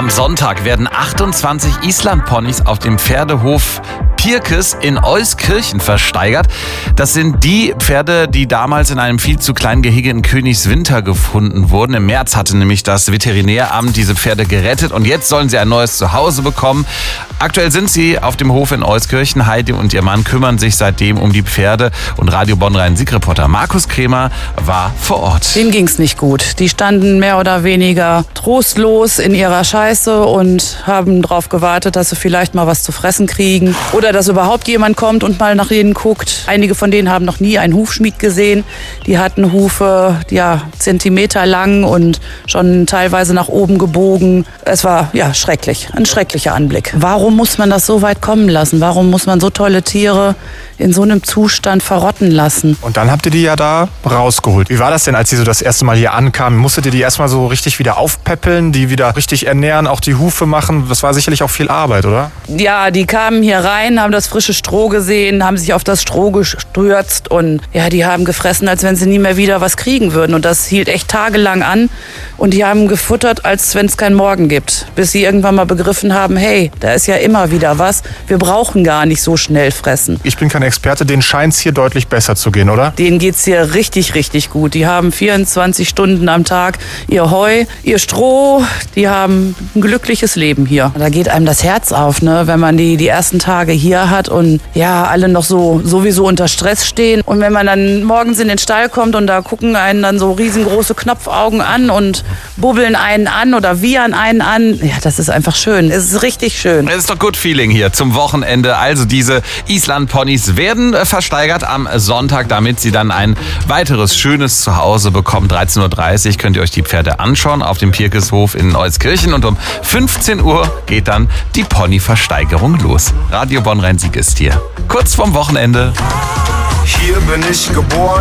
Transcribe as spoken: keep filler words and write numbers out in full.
Am Sonntag werden achtundzwanzig Island-Ponys auf dem Pferdehof Pirkes in Euskirchen versteigert. Das sind die Pferde, die damals in einem viel zu kleinen Gehege in Königswinter gefunden wurden. Im März hatte nämlich das Veterinäramt diese Pferde gerettet und jetzt sollen sie ein neues Zuhause bekommen. Aktuell sind sie auf dem Hof in Euskirchen. Heidi und ihr Mann kümmern sich seitdem um die Pferde und Radio Bonn-Rhein-Sieg-Reporter Markus Kremer war vor Ort. Denen ging's nicht gut. Die standen mehr oder weniger trostlos in ihrer Scheiße und haben darauf gewartet, dass sie vielleicht mal was zu fressen kriegen oder dass überhaupt jemand kommt und mal nach ihnen guckt. Einige von denen haben noch nie einen Hufschmied gesehen. Die hatten Hufe, ja, Zentimeter lang und schon teilweise nach oben gebogen. Es war, ja, schrecklich. Ein schrecklicher Anblick. Warum muss man das so weit kommen lassen? Warum muss man so tolle Tiere in so einem Zustand verrotten lassen? Und dann habt ihr die ja da rausgeholt. Wie war das denn, als die so das erste Mal hier ankamen? Musstet ihr die erstmal so richtig wieder aufpäppeln, die wieder richtig ernähren, auch die Hufe machen? Das war sicherlich auch viel Arbeit, oder? Ja, die kamen hier rein, haben das frische Stroh gesehen, haben sich auf das Stroh gestürzt und ja, die haben gefressen, als wenn sie nie mehr wieder was kriegen würden. Und das hielt echt tagelang an. Und die haben gefuttert, als wenn es keinen Morgen gibt. Bis sie irgendwann mal begriffen haben, hey, da ist ja immer wieder was. Wir brauchen gar nicht so schnell fressen. Ich bin kein Experte, denen scheint es hier deutlich besser zu gehen, oder? Denen geht's hier richtig, richtig gut. Die haben vierundzwanzig Stunden am Tag ihr Heu, ihr Stroh. Die haben ein glückliches Leben hier. Da geht einem das Herz auf, ne, wenn man die, die ersten Tage hier hat und ja, alle noch so sowieso unter Stress stehen. Und wenn man dann morgens in den Stall kommt und da gucken einen dann so riesengroße Knopfaugen an und bubbeln einen an oder wiehern einen an. Ja, das ist einfach schön. Es ist richtig schön. Es ist doch good feeling hier zum Wochenende. Also diese Island-Ponys werden versteigert am Sonntag, damit sie dann ein weiteres schönes Zuhause bekommen. dreizehn Uhr dreißig könnt ihr euch die Pferde anschauen auf dem Pirkeshof in Euskirchen und um fünfzehn Uhr geht dann die Pony-Versteigerung los. Radio Bonn-Rhein-Sieg ist hier. Kurz vorm Wochenende. Hier bin ich geboren.